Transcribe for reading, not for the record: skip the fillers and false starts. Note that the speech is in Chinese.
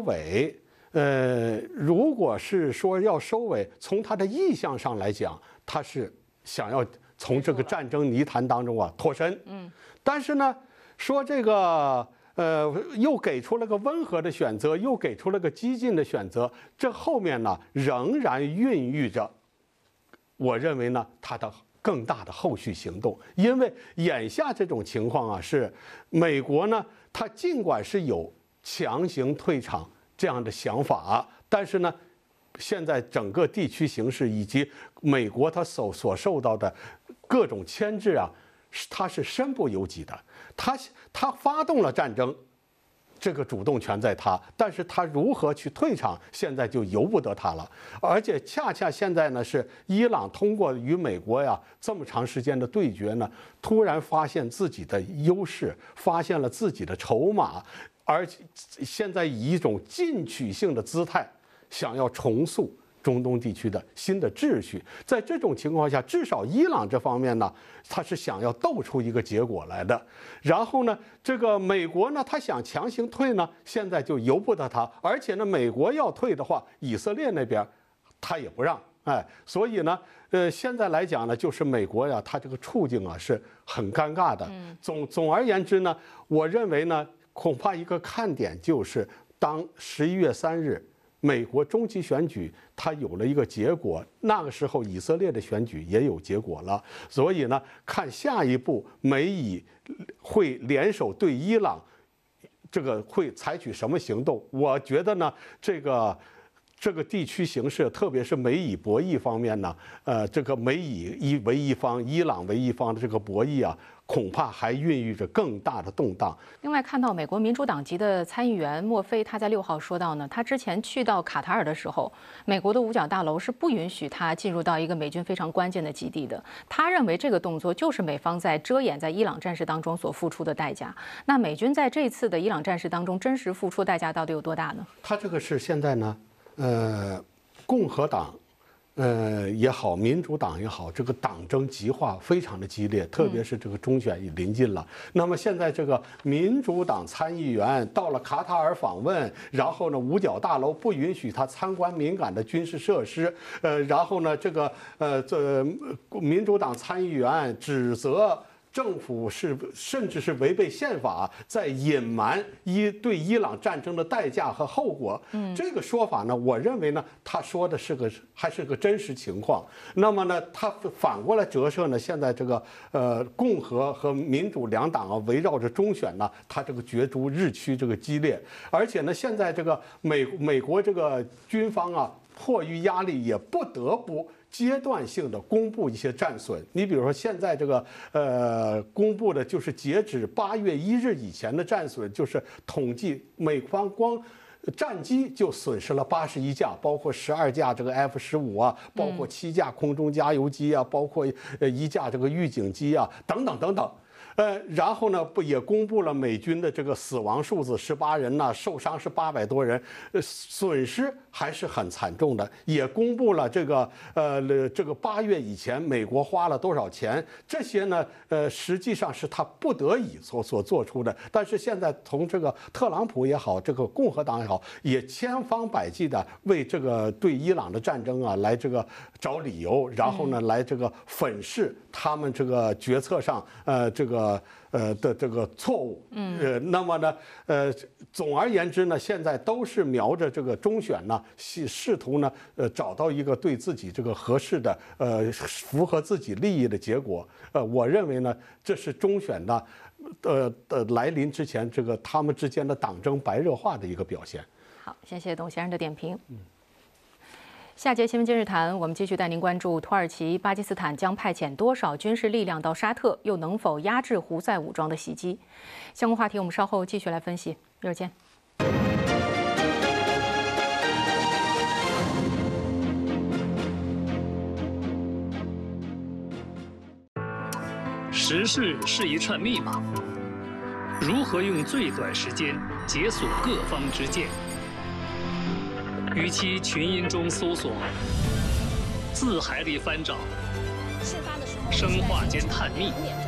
尾，如果是说要收尾，从他的意向上来讲，他是想要从这个战争泥潭当中脱身。但是呢，说这个又给出了个温和的选择，又给出了个激进的选择，这后面呢仍然孕育着，我认为呢他的更大的后续行动。因为眼下这种情况是美国呢，他尽管是有强行退场这样的想法，但是呢，现在整个地区形势以及美国他所受到的各种牵制他是身不由己的。他发动了战争，这个主动权在他，但是他如何去退场，现在就由不得他了。而且恰恰现在呢，是伊朗通过与美国这么长时间的对决呢，突然发现自己的优势，发现了自己的筹码，而现在以一种进取性的姿态，想要重塑中东地区的新的秩序。在这种情况下，至少伊朗这方面呢，他是想要斗出一个结果来的。然后呢，这个美国呢，他想强行退呢，现在就由不得他。而且呢，美国要退的话，以色列那边他也不让。所以呢，现在来讲呢，就是美国他这个处境是很尴尬的。总而言之呢，我认为呢，恐怕一个看点就是当11月3日。美国中期选举，它有了一个结果，那个时候以色列的选举也有结果了，所以呢，看下一步美以会联手对伊朗，这个会采取什么行动？我觉得呢，这个地区形势，特别是美以博弈方面呢，这个美以为一方，伊朗为一方的这个博弈恐怕还孕育着更大的动荡。 另外，看到美国民主党籍的参议员莫菲，他在6号说到呢，他之前去到卡塔尔的时候，美国的五角大楼是不允许他进入到一个美军非常关键的基地的。他认为这个动作就是美方在遮掩在伊朗战事当中所付出的代价。那美军在这次的伊朗战事当中真实付出代价到底有多大呢？ 他这个是现在呢，共和党。也好，民主党也好，这个党争极化非常的激烈，特别是这个中选也临近了。那么现在这个民主党参议员到了卡塔尔访问，然后呢，五角大楼不允许他参观敏感的军事设施，然后呢，民主党参议员指责。政府甚至是违背宪法，在隐瞒对伊朗战争的代价和后果。这个说法呢，我认为呢，他说的还是个真实情况。那么呢，他反过来折射呢，现在这个共和和民主两党围绕着中选呢，他这个角逐日趋这个激烈，而且呢，现在这个美国这个军方迫于压力，也不得不。阶段性的公布一些战损，你比如说现在这个公布的就是截止8月1日以前的战损，就是统计美方光战机就损失了81架，包括12架这个 F-15包括7架空中加油机包括1架这个预警机等等等等。然后呢，也公布了美军的这个死亡数字18人呢，受伤是800多人，损失还是很惨重的。也公布了这个8月以前美国花了多少钱，这些呢实际上是他不得已所做出的。但是现在从这个特朗普也好，这个共和党也好，也千方百计的为这个对伊朗的战争来这个找理由，然后呢来这个粉饰他们这个决策上这个错误。那么呢总而言之呢，现在都是瞄着这个中选呢，试图呢找到一个对自己这个合适的符合自己利益的结果。我认为呢，这是中选呢来临之前这个他们之间的党争白热化的一个表现。 好，谢谢董先生的点评。下节新闻今日谈，我们继续带您关注土耳其、巴基斯坦将派遣多少军事力量到沙特，又能否压制胡塞武装的袭击？相关话题我们稍后继续来分析。一会儿见。 时事是一串密码，如何用最短时间解锁各方之见？与其群音中搜索，字海里翻找，生化间探秘，